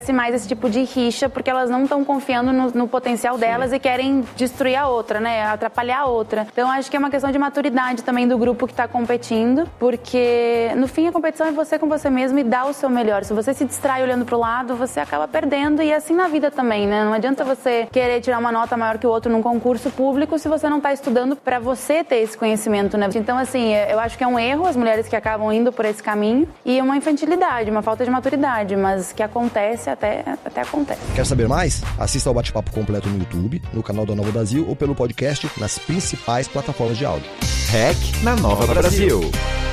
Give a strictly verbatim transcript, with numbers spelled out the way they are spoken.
mais esse tipo de rixa, porque elas não estão confiando no, no potencial delas. Sim. E querem destruir a outra, né? Atrapalhar a outra. Então, acho que é uma questão de maturidade também do grupo que está competindo, porque, no fim, a competição é você com você mesmo e dar o seu melhor. Se você se distrai olhando pro lado, você acaba perdendo, e é assim na vida também, né? Não adianta você querer tirar uma nota maior que o outro num concurso público se você não está estudando para você ter esse conhecimento, né? Então, assim, eu acho que é um erro as mulheres que acabam indo por esse caminho e uma infantilidade, uma falta de maturidade, mas que acontece Até, até acontece. Quer saber mais? Assista ao bate-papo completo no YouTube, no canal da Nova Brasil ou pelo podcast nas principais plataformas de áudio. Hack na Nova Brasil.